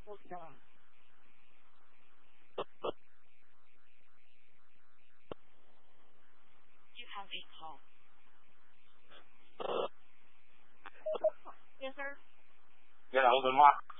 Okay. You have a call. Yes, sir. 你老什么？